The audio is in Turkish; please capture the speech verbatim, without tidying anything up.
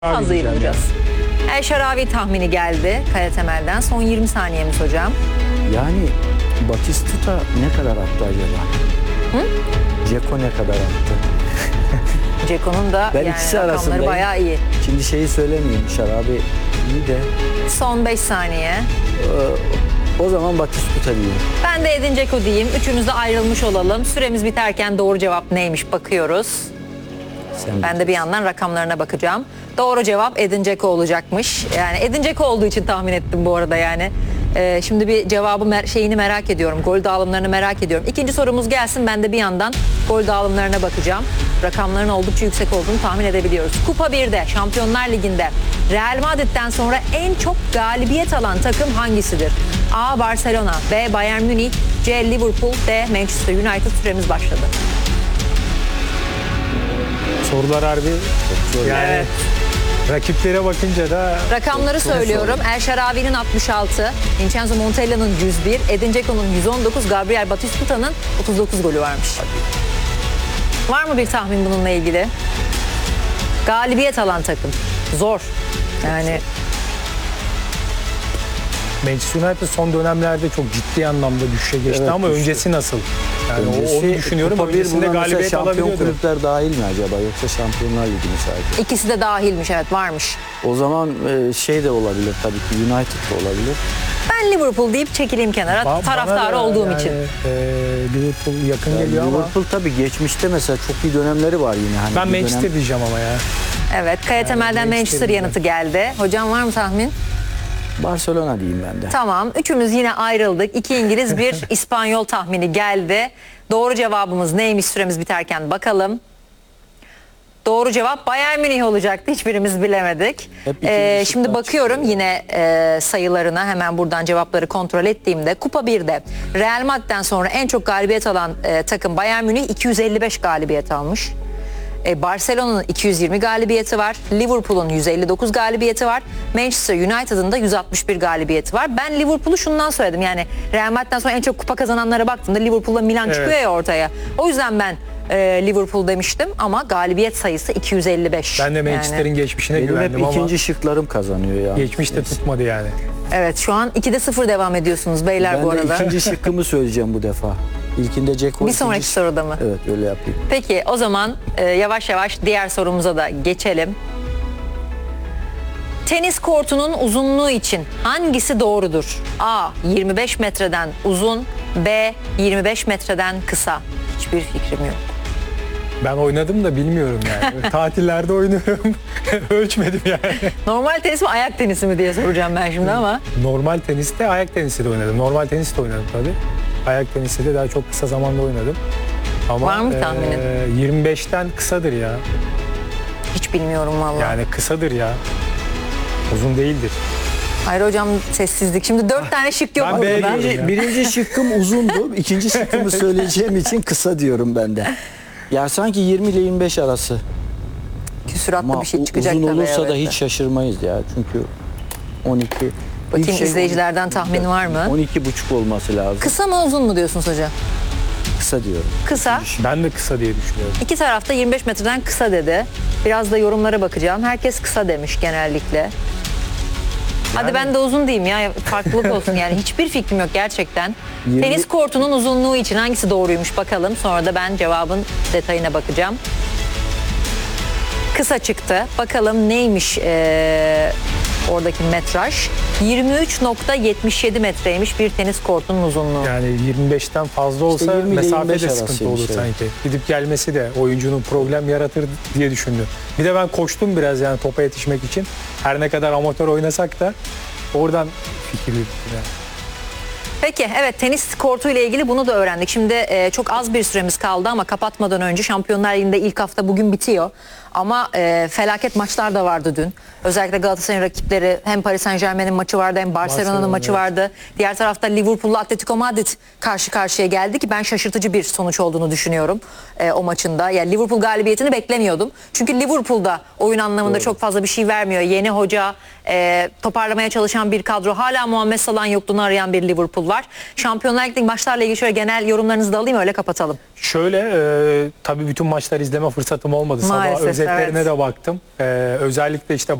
Fazla iyi bulacağız. El Şaravi tahmini geldi Kaya Temel'den. Son yirmi saniyemiz hocam. Yani Batistuta ne kadar attı acaba? Hı? Dzeko ne kadar attı? Dzeko'nun da Ben yani ikisi rakamları arasındayım. bayağı iyi. Şimdi şeyi söylemeyeyim, Şarabi iyi de. Son beş saniye. Ee, o zaman Batistuta diyeyim. Ben de Edin Dzeko diyeyim. Üçümüz de ayrılmış olalım. Süremiz biterken doğru cevap neymiş bakıyoruz. Sen Ben de bir yandan rakamlarına bakacağım. Doğru cevap Edin Dzeko olacakmış. Yani Edin Dzeko olduğu için tahmin ettim bu arada yani. Ee, şimdi bir cevabı mer- şeyini merak ediyorum. Gol dağılımlarını merak ediyorum. İkinci sorumuz gelsin. Ben de bir yandan gol dağılımlarına bakacağım. Rakamların oldukça yüksek olduğunu tahmin edebiliyoruz. Kupa birde, Şampiyonlar Ligi'nde Real Madrid'den sonra en çok galibiyet alan takım hangisidir? A. Barcelona, B. Bayern Münih, C. Liverpool, D. Manchester United. Süremiz başladı. Sorular harbi. Yani Evet. rakiplere bakınca da Rakamları söylüyorum. El Şaravi'nin altmış altı, Vincenzo Montella'nın yüz bir, Edin Dzeko'nun yüz on dokuz, Gabriel Batistuta'nın otuz dokuz golü varmış. Var mı bir tahmin bununla ilgili? Galibiyet alan takım. Zor. Yani Manchester United son dönemlerde çok ciddi anlamda düşüşe geçti Evet, ama düştü. öncesi nasıl? Yani o- Öncesi, onu düşünüyorum. Kupa bir Öncesinde buna mesela galibiyet şampiyon alabiliyordu. kulüpler dahil mi acaba? Yoksa Şampiyonlar Ligi mi sadece? ikisi de dahilmiş, evet varmış. O zaman e, şey de olabilir tabii ki, United da olabilir. Ben Liverpool deyip çekileyim kenara, Ba- bana taraftarı da olduğum yani, için. e, Liverpool yakın Yani geliyor ama Liverpool tabii geçmişte mesela çok iyi dönemleri var yine. Hani ben bir Manchester dönem- diyeceğim ama ya. Evet, Kaya Temel'den Manchester Manchester'ın yanıtı geldi. Hocam var mı tahmin? Barcelona diyeyim ben de. Tamam, üçümüz yine ayrıldık. İki İngiliz, bir İspanyol tahmini geldi. Doğru cevabımız neymiş süremiz biterken bakalım. Doğru cevap Bayern Münih olacaktı. Hiçbirimiz bilemedik. Hep ikinci Ee, şıklar şimdi bakıyorum çıkıyor. yine e, sayılarına, hemen buradan cevapları kontrol ettiğimde. Kupa birde Real Madrid'den sonra en çok galibiyet alan e, takım Bayern Münih iki yüz elli beş galibiyet almış. E, Barcelona'nın iki yüz yirmi galibiyeti var. Liverpool'un yüz elli dokuz galibiyeti var. Manchester United'ın da yüz altmış bir galibiyeti var. Ben Liverpool'u şundan söyledim. Yani Real Madrid'den sonra en çok kupa kazananlara baktığımda Liverpool'la Milan Evet. çıkıyor ya ortaya. O yüzden ben e, Liverpool demiştim ama galibiyet sayısı iki yüz elli beş. Ben de Manchester'ın Yani, geçmişine Benim hep güvendim ama ikinci şıklarım kazanıyor ya. geçmişte tutmadı yani. evet, şu an ikide sıfır devam ediyorsunuz beyler Ben bu de arada. ikinci şıkkımı söyleyeceğim bu defa. İlkinde Dzeko. Bir sonraki ikinci- soruda mı? Evet, öyle yapayım. Peki o zaman e, yavaş yavaş diğer sorumuza da geçelim. Tenis kortunun uzunluğu için hangisi doğrudur? A. yirmi beş metreden uzun, B. yirmi beş metreden kısa. Hiçbir fikrim yok. Ben oynadım da bilmiyorum yani. Tatillerde oynuyorum. Ölçmedim yani. Normal tenis mi ayak tenisi mi diye soracağım ben şimdi ama. Normal teniste, ayak tenisi de oynadım. Normal tenis de oynadım tabii. Ayak tenisi de daha çok kısa zamanda oynadım. Ama Var mı tahminin? e, yirmi beşten kısadır ya. Hiç bilmiyorum vallahi. Yani kısadır ya. Uzun değildir. Hayır hocam, sessizlik. Şimdi dört tane şık yok Ben burada. B'ye Birinci, gidiyorum ya. birinci şıkkım uzundu. İkinci şıkkımı söyleyeceğim için kısa diyorum ben de. Ya sanki yirmi ile yirmi beş arası. Küsuratlı Ama bir şey u- çıkacak uzun tabii, olursa da evet. hiç şaşırmayız ya. Çünkü on iki. Bakayım İlk şey izleyicilerden on- tahmin var mı? on iki buçuk olması lazım. Kısa mı uzun mu diyorsunuz hocam? Kısa diyorum. Kısa. Ben de kısa diye düşünüyorum. İki tarafta yirmi beş metreden kısa dedi. Biraz da yorumlara bakacağım. Herkes kısa demiş genellikle. Hadi ben de uzun diyeyim ya, farklılık olsun yani. Hiçbir fikrim yok gerçekten. yirmi Tenis kortunun uzunluğu için hangisi doğruymuş bakalım. Sonra da ben cevabın detayına bakacağım. Kısa çıktı. Bakalım neymiş ee, oradaki metraj. yirmi üç nokta yetmiş yedi metreymiş bir tenis kortunun uzunluğu. Yani yirmi beşten fazla olsa İşte yirmi ile mesafe yirmi beş de sıkıntı arasıymış, olur evet. sanki. Gidip gelmesi de oyuncunun problem yaratır diye düşündüm. Bir de ben koştum biraz yani topa yetişmek için. Her ne kadar amatör oynasak da oradan fikir yürüttüm yani. Peki, evet, tenis kortu ile ilgili bunu da öğrendik. Şimdi e, çok az bir süremiz kaldı ama kapatmadan önce Şampiyonlar Ligi'nde ilk hafta bugün bitiyor. Ama e, felaket maçlar da vardı dün. Özellikle Galatasaray'ın rakipleri, hem Paris Saint-Germain'in maçı vardı hem Barcelona'nın Barcelona, maçı evet. vardı. Diğer tarafta Liverpool'la Atletico Madrid karşı karşıya geldi ki ben şaşırtıcı bir sonuç olduğunu düşünüyorum e, o maçında. Yani Liverpool galibiyetini beklemiyordum. Çünkü Liverpool'da oyun anlamında Doğru. çok fazla bir şey vermiyor. Yeni hoca, e, toparlamaya çalışan bir kadro. Hala Muhammed Salah'ın yokluğunu arayan bir Liverpool var. Şampiyonlar Ligi maçlarla ilgili şöyle genel yorumlarınızı da alayım, öyle kapatalım. Şöyle e, tabii bütün maçları izleme fırsatım olmadı. Maalesef, Sabah özetlerine evet. de baktım. E, özellikle işte